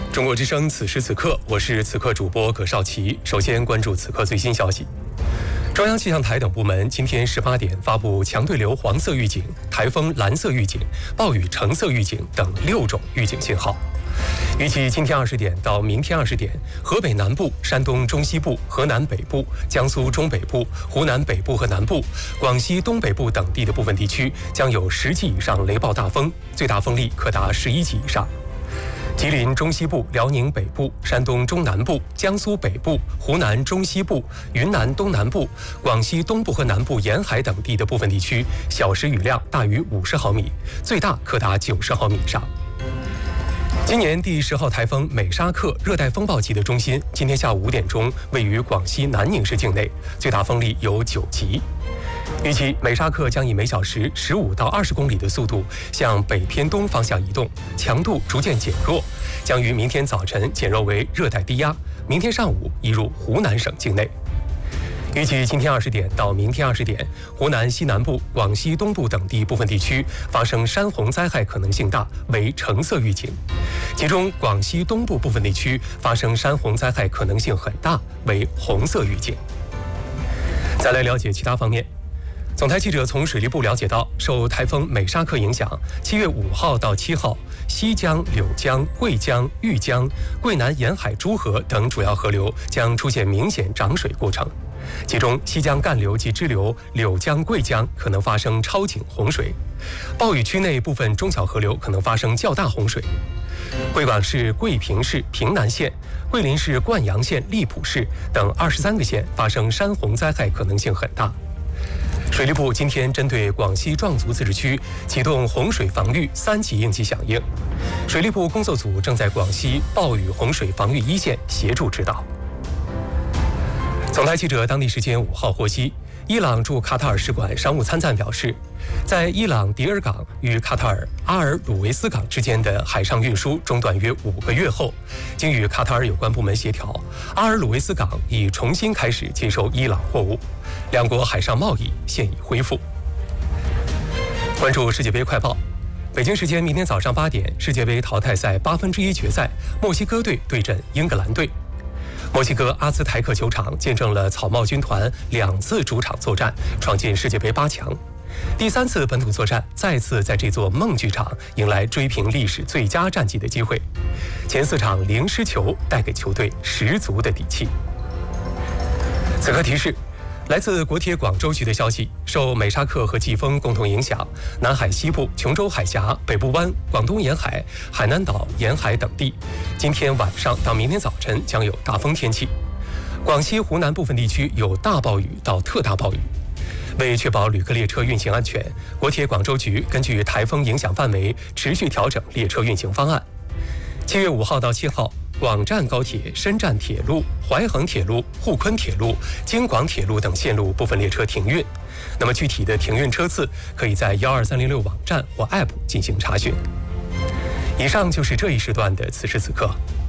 中国之声，此时此刻，我是此刻主播葛少奇。首先关注此刻最新消息。中央气象台等部门今天18点发布强对流黄色预警、台风蓝色预警、暴雨橙色预警等6种预警信号。预计今天20点到明天20点，河北南部、山东中西部、河南北部、江苏中北部、湖南北部和南部、广西东北部等地的部分地区将有10级以上雷暴大风，最大风力可达11级以上。吉林中西部、辽宁北部、山东中南部、江苏北部、湖南中西部、云南东南部、广西东部和南部沿海等地的部分地区，小时雨量大于50毫米，最大可达90毫米以上。今年第10号台风美沙克热带风暴级的中心，今天下午5点钟位于广西南宁市境内，最大风力有9级。预计美沙克将以每小时15到20公里的速度向北偏东方向移动，强度逐渐减弱，将于明天早晨减弱为热带低压，明天上午移入湖南省境内。预计今天20点到明天20点，湖南西南部、广西东部等地部分地区发生山洪灾害可能性大，为橙色预警；其中广西东部部分地区发生山洪灾害可能性很大，为红色预警。再来了解其他方面。总台记者从水利部了解到，受台风美沙克影响，7月5号到7号，西江、柳江、桂江、豫江、桂南沿海诸河等主要河流将出现明显涨水过程，其中西江干流及支流、柳江、桂江可能发生超警洪水，暴雨区内部分中小河流可能发生较大洪水。贵广市桂平市平南县、桂林市灌阳县荔浦市等23个县发生山洪灾害可能性很大。水利部今天针对广西壮族自治区启动洪水防御3级应急响应，水利部工作组正在广西暴雨洪水防御一线协助指导。总台记者当地时间5号获悉，伊朗驻卡塔尔使馆商务参赞表示，在伊朗迪尔港与卡塔尔阿尔鲁维斯港之间的海上运输中断约5个月后，经与卡塔尔有关部门协调，阿尔鲁维斯港已重新开始接收伊朗货物，两国海上贸易现已恢复。关注世界杯快报。北京时间明天早上8点，世界杯淘汰赛1/8决赛，墨西哥队对阵英格兰队。墨西哥阿兹台克球场见证了草帽军团2次主场作战，闯进世界杯8强。第3次本土作战，再次在这座梦剧场迎来追平历史最佳战绩的机会。前4场0失球，带给球队十足的底气。此刻提示，来自国铁广州局的消息，受美沙克和季风共同影响，南海西部、琼州海峡、北部湾、广东沿海、海南岛沿海等地，今天晚上到明天早晨将有大风天气。广西、湖南部分地区有大暴雨到特大暴雨。为确保旅客列车运行安全，国铁广州局根据台风影响范围持续调整列车运行方案。7月5号到7号，广湛高铁、深湛铁路、淮衡铁路、沪昆铁路、京广铁路等线路部分列车停运。那么具体的停运车次，可以在12306网站或 App 进行查询。以上就是这一时段的此时此刻。